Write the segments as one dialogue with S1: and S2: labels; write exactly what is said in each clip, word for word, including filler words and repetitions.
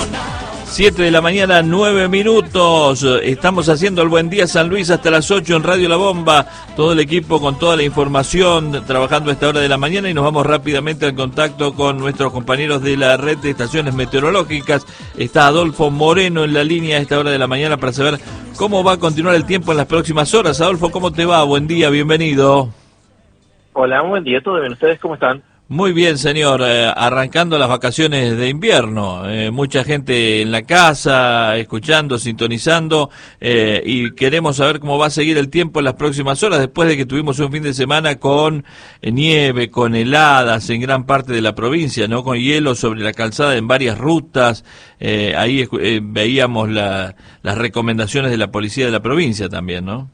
S1: siete de la mañana, nueve minutos. Estamos haciendo el Buen Día San Luis hasta las ocho en Radio La Bomba. Todo el equipo con toda la información, trabajando a esta hora de la mañana, y nos vamos rápidamente al contacto con nuestros compañeros de la red de estaciones meteorológicas. Está Adolfo Moreno en la línea a esta hora de la mañana para saber cómo va a continuar el tiempo en las próximas horas. Adolfo, ¿cómo te va? Buen día, bienvenido.
S2: Hola, buen día, ¿todo bien? ¿Ustedes cómo están?
S1: Muy bien, señor, eh, arrancando las vacaciones de invierno, eh, mucha gente en la casa, escuchando, sintonizando, eh, y queremos saber cómo va a seguir el tiempo en las próximas horas, después de que tuvimos un fin de semana con eh, nieve, con heladas en gran parte de la provincia, ¿no? Con hielo sobre la calzada en varias rutas, eh, ahí eh, veíamos la, las recomendaciones de la policía de la provincia también, ¿no?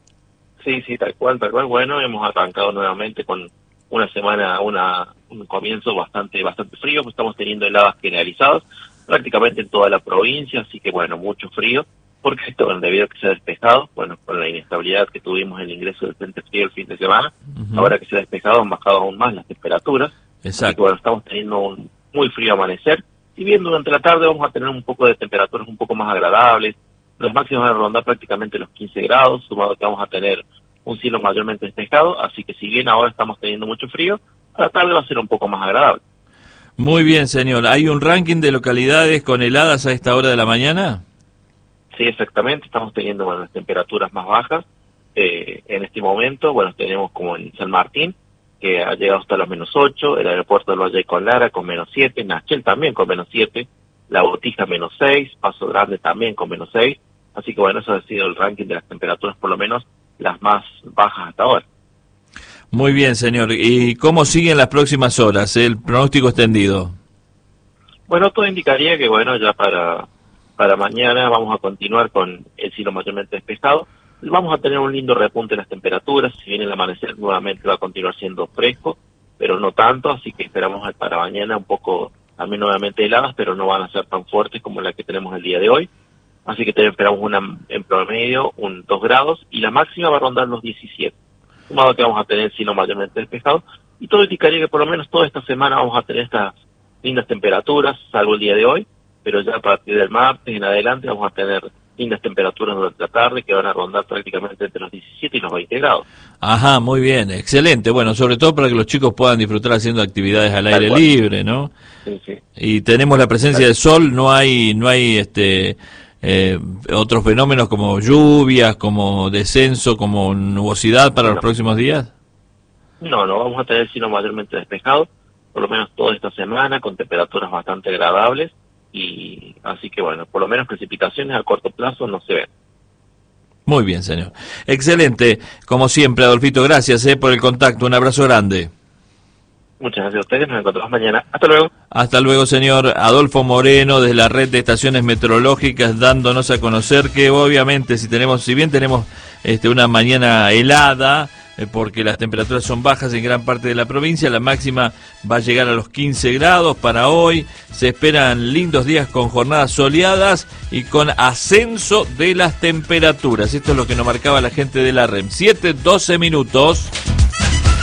S2: Sí, sí, tal cual, tal cual. Bueno, hemos arrancado nuevamente con una semana, una un comienzo bastante bastante frío, pues estamos teniendo heladas generalizadas prácticamente en toda la provincia, así que bueno, mucho frío, porque esto, bueno, debido a que se ha despejado, bueno, con la inestabilidad que tuvimos en el ingreso del frente frío el fin de semana, uh-huh. Ahora que se ha despejado han bajado aún más las temperaturas.
S1: Exacto.
S2: Así que bueno, estamos teniendo un muy frío amanecer, y bien durante la tarde vamos a tener un poco de temperaturas un poco más agradables, los máximos van a rondar prácticamente los quince grados, sumado que vamos a tener un cielo mayormente despejado, así que si bien ahora estamos teniendo mucho frío, a la tarde va a ser un poco más agradable.
S1: Muy bien, señor. ¿Hay un ranking de localidades con heladas a esta hora de la mañana?
S2: Sí, exactamente. Estamos teniendo, bueno, las temperaturas más bajas eh, en este momento. Bueno, tenemos como en San Martín, que ha llegado hasta los menos ocho, el aeropuerto de Valle con Lara con menos siete, Nachel también con menos siete, La Botija menos seis, Paso Grande también con menos seis. Así que bueno, eso ha sido el ranking de las temperaturas, por lo menos las más bajas hasta ahora.
S1: Muy bien, señor. ¿Y cómo siguen las próximas horas, el pronóstico extendido?
S2: Bueno, todo indicaría que, bueno, ya para para mañana vamos a continuar con el cielo mayormente despejado. Vamos a tener un lindo repunte en las temperaturas, si bien el amanecer nuevamente va a continuar siendo fresco, pero no tanto, así que esperamos para mañana un poco, también nuevamente heladas, pero no van a ser tan fuertes como la que tenemos el día de hoy. Así que esperamos una en promedio, un dos grados, y la máxima va a rondar los diecisiete. Sumado que vamos a tener cielo mayormente despejado, y todo indicaría que por lo menos toda esta semana vamos a tener estas lindas temperaturas, salvo el día de hoy, pero ya a partir del martes en adelante vamos a tener lindas temperaturas durante la tarde que van a rondar prácticamente entre los diecisiete y los veinte grados.
S1: Ajá, muy bien, excelente. Bueno, sobre todo para que los chicos puedan disfrutar haciendo actividades al aire libre, ¿no?
S2: Sí, sí.
S1: Y tenemos la presencia del sol, no hay, no hay este... Eh, otros fenómenos como lluvias, como descenso, como nubosidad para no. los próximos días.
S2: No, no, vamos a tener cielo mayormente despejado, por lo menos toda esta semana, con temperaturas bastante agradables, y así que bueno, por lo menos precipitaciones a corto plazo no se ven.
S1: Muy bien, señor. Excelente, como siempre, Adolfito, gracias eh, por el contacto, un abrazo grande.
S2: Muchas gracias a ustedes, nos encontramos mañana. Hasta luego.
S1: Hasta luego, señor. Adolfo Moreno, desde la red de estaciones meteorológicas, dándonos a conocer que obviamente si tenemos, si bien tenemos este, una mañana helada, eh, porque las temperaturas son bajas en gran parte de la provincia, la máxima va a llegar a los quince grados para hoy. Se esperan lindos días con jornadas soleadas y con ascenso de las temperaturas. Esto es lo que nos marcaba la gente de la R E M. siete, doce minutos.